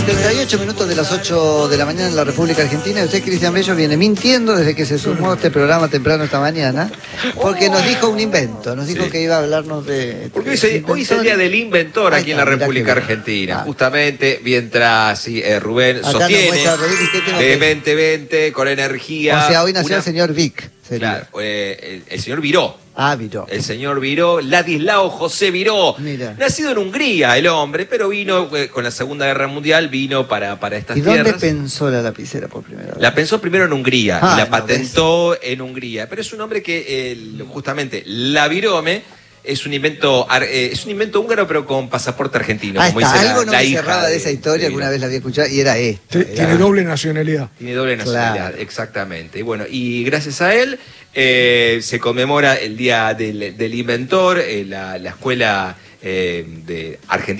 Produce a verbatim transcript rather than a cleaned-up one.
treinta y ocho minutos de las ocho de la mañana en la República Argentina. Y usted, Cristian Bello, viene mintiendo desde que se sumó a este programa temprano esta mañana, porque nos dijo un invento, nos dijo sí. que iba a hablarnos de... Porque hoy, se, hoy es el día del inventor aquí está, en la República Argentina. Ah. Justamente, mientras sí, eh, Rubén acá sostiene vehementemente, con energía... O sea, hoy nació una... el señor Vic. Sería. Claro, eh, el, el señor Viró. Ah, Viró. El señor Viró, Ladislao José Viró. Mira. Nacido en Hungría el hombre, pero vino eh, con la Segunda Guerra Mundial, vino para, para estas tierras. ¿Y dónde pensó la lapicera por primera vez? La pensó primero en Hungría, ah, y la no, patentó ¿ves? en Hungría. Pero es un hombre que, eh, justamente, la virome es un invento eh, es un invento húngaro, pero con pasaporte argentino. Ah, como está. dice Algo la, no la me hija cerraba de, de esa historia de que una vez la había escuchado, y era este. Tiene era. doble nacionalidad. Tiene doble nacionalidad, claro. exactamente. Y bueno, y gracias a él eh, se conmemora el Día del, del Inventor, eh, la, la escuela eh, de Argentina.